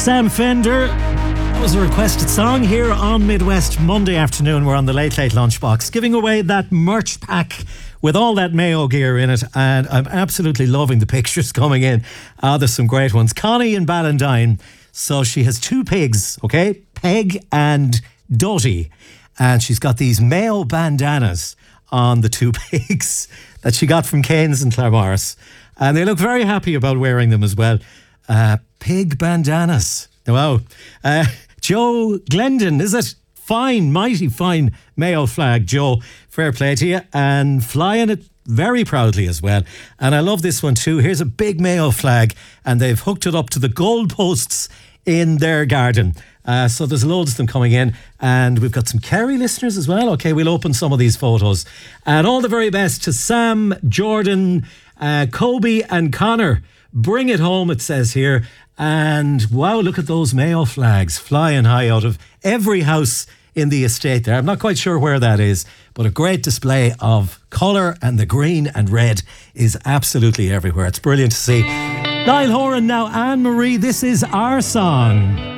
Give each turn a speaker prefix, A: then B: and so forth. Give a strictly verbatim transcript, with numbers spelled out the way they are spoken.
A: Sam Fender. That was a requested song here on Midwest Monday afternoon. We're on the Late Late Lunchbox, giving away that merch pack with all that Mayo gear in it, and I'm absolutely loving the pictures coming in. Ah, there's some great ones. Connie in Ballindine. So she has two pigs, okay? Peg and Dottie. And she's got these Mayo bandanas on the two pigs that she got from Cairns and Claremorris. And they look very happy about wearing them as well. Uh, pig bandanas. Wow. Uh, Joe Glendon, is it? Fine, mighty fine Mayo flag, Joe. Fair play to you. And flying it very proudly as well. And I love this one too. Here's a big Mayo flag, and they've hooked it up to the goalposts in their garden. Uh, so there's loads of them coming in, and we've got some Kerry listeners as well. Okay, we'll open some of these photos. And all the very best to Sam, Jordan, uh, Kobe and Connor. Bring it home, it says here. And wow, look at those Mayo flags flying high out of every house in the estate there. I'm not quite sure where that is, but a great display of colour, and the green and red is absolutely everywhere. It's brilliant to see. Niall Horan now, Anne-Marie, this is our song.